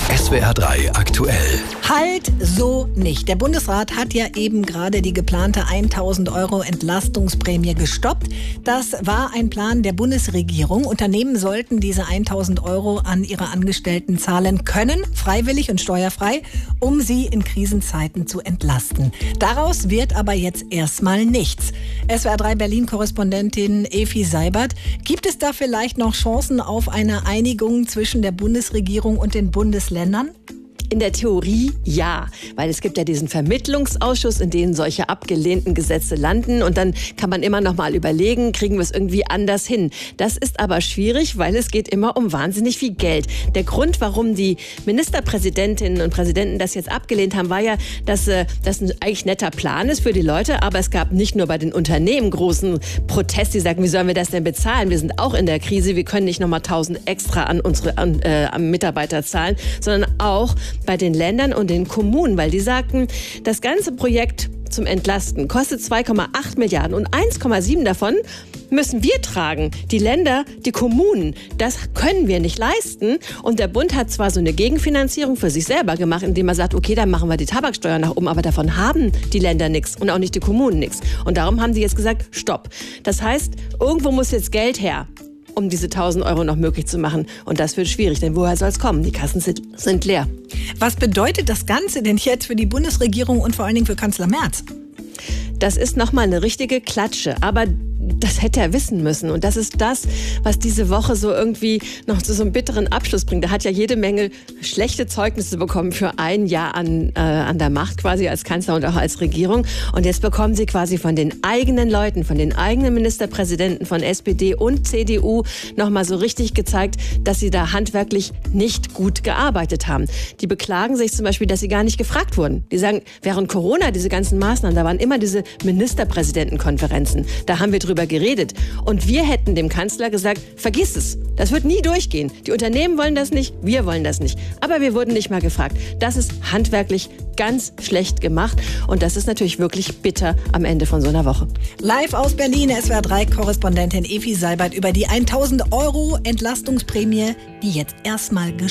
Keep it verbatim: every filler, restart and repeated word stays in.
S W R drei aktuell. Halt so nicht. Der Bundesrat hat ja eben gerade die geplante tausend Euro Entlastungsprämie gestoppt. Das war ein Plan der Bundesregierung. Unternehmen sollten diese tausend Euro an ihre Angestellten zahlen können, freiwillig und steuerfrei, um sie in Krisenzeiten zu entlasten. Daraus wird aber jetzt erstmal nichts. S W R drei Berlin-Korrespondentin Evi Seibert, gibt es da vielleicht noch Chancen auf eine Einigung zwischen der Bundesregierung und den Bundesländern? In der Theorie ja, weil es gibt ja diesen Vermittlungsausschuss, in dem solche abgelehnten Gesetze landen und dann kann man immer noch mal überlegen, kriegen wir es irgendwie anders hin. Das ist aber schwierig, weil es geht immer um wahnsinnig viel Geld. Der Grund, warum die Ministerpräsidentinnen und Präsidenten das jetzt abgelehnt haben, war ja, dass äh, das ein eigentlich netter Plan ist für die Leute, aber es gab nicht nur bei den Unternehmen großen Protest, die sagen, wie sollen wir das denn bezahlen? Wir sind auch in der Krise, wir können nicht noch mal tausend extra an unsere an, äh, Mitarbeiter zahlen, sondern auch bei den Ländern und den Kommunen, weil die sagten, das ganze Projekt zum Entlasten kostet zwei Komma acht Milliarden und eins Komma sieben davon müssen wir tragen. Die Länder, die Kommunen, das können wir nicht leisten. Und der Bund hat zwar so eine Gegenfinanzierung für sich selber gemacht, indem er sagt, okay, dann machen wir die Tabaksteuer nach oben, aber davon haben die Länder nichts und auch nicht die Kommunen nichts. Und darum haben sie jetzt gesagt, stopp. Das heißt, irgendwo muss jetzt Geld her, um diese tausend Euro noch möglich zu machen. Und das wird schwierig, denn woher soll es kommen? Die Kassen sind, sind leer. Was bedeutet das Ganze denn jetzt für die Bundesregierung und vor allen Dingen für Kanzler Merz? Das ist nochmal eine richtige Klatsche, aber das hätte er wissen müssen. Und das ist das, was diese Woche so irgendwie noch zu so einem bitteren Abschluss bringt. Er hat ja jede Menge schlechte Zeugnisse bekommen für ein Jahr an, äh, an der Macht quasi als Kanzler und auch als Regierung. Und jetzt bekommen sie quasi von den eigenen Leuten, von den eigenen Ministerpräsidenten von S P D und C D U nochmal so richtig gezeigt, dass sie da handwerklich nicht gut gearbeitet haben. Die beklagen sich zum Beispiel, dass sie gar nicht gefragt wurden. Die sagen, während Corona, diese ganzen Maßnahmen, da waren immer diese Ministerpräsidentenkonferenzen. Da haben wir drüber geredet. Und wir hätten dem Kanzler gesagt, vergiss es. Das wird nie durchgehen. Die Unternehmen wollen das nicht, wir wollen das nicht. Aber wir wurden nicht mal gefragt. Das ist handwerklich ganz schlecht gemacht. Und das ist natürlich wirklich bitter am Ende von so einer Woche. Live aus Berlin, S W R drei Korrespondentin Evi Seibert über die tausend Euro Entlastungsprämie, die jetzt erstmal